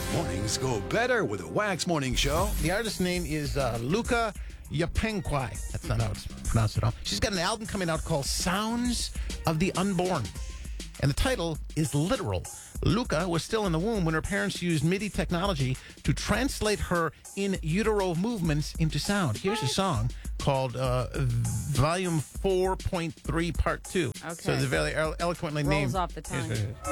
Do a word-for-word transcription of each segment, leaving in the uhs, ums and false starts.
Mornings go better with a Wax Morning Show. The artist's name is uh, Luca Yapenquai. That's not how it's pronounced at all. She's got an album coming out called Sounds of the Unborn. And the title is literal. Luca was still in the womb when her parents used MIDI technology to translate her in utero movements into sound. Here's a song called uh, Volume four point three, Part two. Okay. So it's very elo- eloquently Rolls named. off the tongue. Here's what it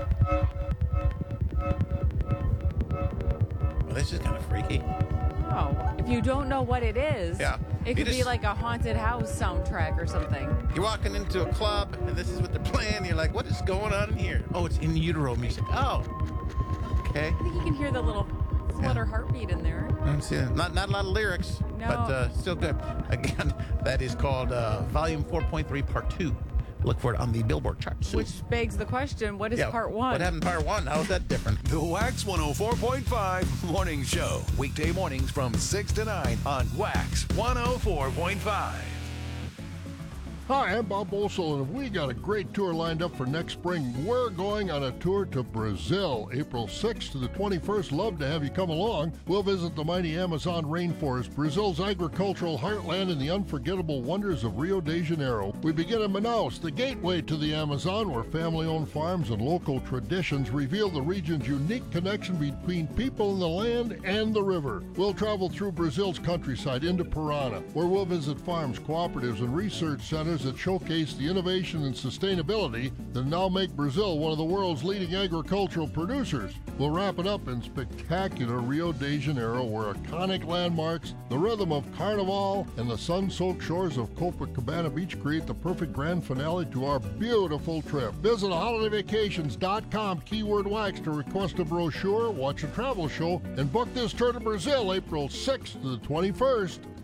is. Well, this is kind of freaky. Oh, if you don't know what it is, Yeah. it You could be just- like a haunted house soundtrack or something. You're walking into a club, and this is what they're playing. You're like, what is going on in here? Oh, it's in utero music. Oh, okay. I think you can hear the little flutter heartbeat in there. Let's see. Not not a lot of lyrics, No. but uh, still good. Again, that is called uh, Volume four point three, Part two. Look for it on the Billboard charts. Which begs the question, what is Yeah, part one? What happened in Part one? How is that different? The Wax one oh four point five Morning Show. Weekday mornings from six to nine on Wax one oh four point five. Hi, I'm Bob Bossel, and we got a great tour lined up for next spring. We're going on a tour to Brazil, April sixth to the twenty-first. Love to have you come along. We'll visit the mighty Amazon rainforest, Brazil's agricultural heartland, and the unforgettable wonders of Rio de Janeiro. We begin in Manaus, the gateway to the Amazon, where family-owned farms and local traditions reveal the region's unique connection between people and the land and the river. We'll travel through Brazil's countryside into Parana, where we'll visit farms, cooperatives, and research centers that showcase the innovation and sustainability that now make Brazil one of the world's leading agricultural producers. We'll wrap it up in spectacular Rio de Janeiro, where iconic landmarks, the rhythm of Carnival, and the sun-soaked shores of Copacabana Beach create the perfect grand finale to our beautiful trip. Visit holiday vacations dot com, keyword wax, to request a brochure, watch a travel show, and book this tour to Brazil April sixth to the twenty-first.